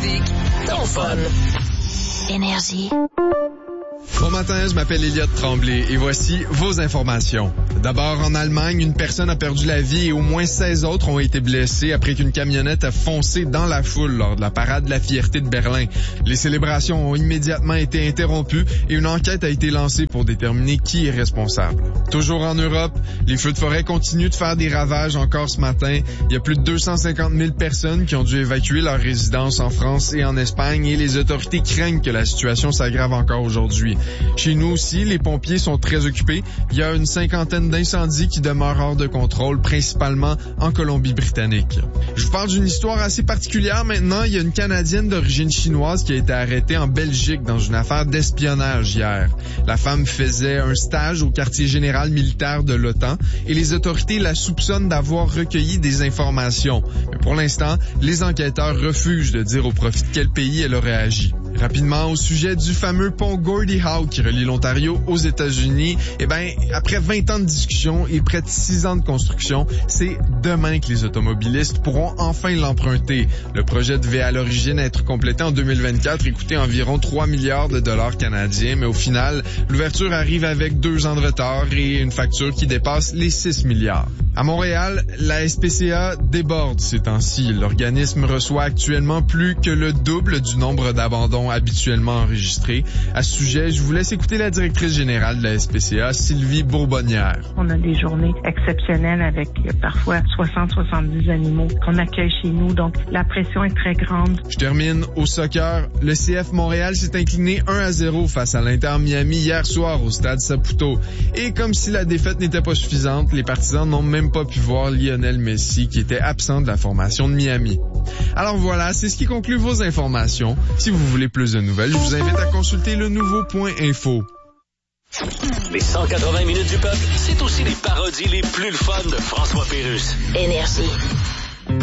musique, ton fun. Énergie. Bon matin, je m'appelle Elliott Tremblay et voici vos informations. D'abord, en Allemagne, une personne a perdu la vie et au moins 16 autres ont été blessés après qu'une camionnette a foncé dans la foule lors de la parade de la fierté de Berlin. Les célébrations ont immédiatement été interrompues et une enquête a été lancée pour déterminer qui est responsable. Toujours en Europe, les feux de forêt continuent de faire des ravages encore ce matin. Il y a plus de 250 000 personnes qui ont dû évacuer leur résidence en France et en Espagne et les autorités craignent que la situation s'aggrave encore aujourd'hui. Chez nous aussi, les pompiers sont très occupés. Il y a une cinquantaine d'incendies qui demeurent hors de contrôle, principalement en Colombie-Britannique. Je vous parle d'une histoire assez particulière maintenant. Il y a une Canadienne d'origine chinoise qui a été arrêtée en Belgique dans une affaire d'espionnage hier. La femme faisait un stage au quartier général militaire de l'OTAN et les autorités la soupçonnent d'avoir recueilli des informations. Mais pour l'instant, les enquêteurs refusent de dire au profit de quel pays elle aurait agi. Rapidement, au sujet du fameux pont Gordie Howe qui relie l'Ontario aux États-Unis, après 20 ans de discussion et près de 6 ans de construction, c'est demain que les automobilistes pourront enfin l'emprunter. Le projet devait à l'origine être complété en 2024 et coûter environ 3 milliards de dollars canadiens, mais au final, l'ouverture arrive avec 2 ans de retard et une facture qui dépasse les 6 milliards. À Montréal, la SPCA déborde ces temps-ci. L'organisme reçoit actuellement plus que le double du nombre d'abandons habituellement enregistrés. À ce sujet, je vous laisse écouter la directrice générale de la SPCA, Sylvie Bourbonnière. On a des journées exceptionnelles avec parfois 60-70 animaux qu'on accueille chez nous, donc la pression est très grande. Je termine au soccer. Le CF Montréal s'est incliné 1-0 face à l'Inter Miami hier soir au stade Saputo. Et comme si la défaite n'était pas suffisante, les partisans n'ont même pas pu voir Lionel Messi qui était absent de la formation de Miami. Alors voilà, c'est ce qui conclut vos informations. Si vous voulez plus de nouvelles, je vous invite à consulter le nouveau.info. Les 180 minutes du peuple, c'est aussi les parodies les plus le fun de François Pérusse. Énergie.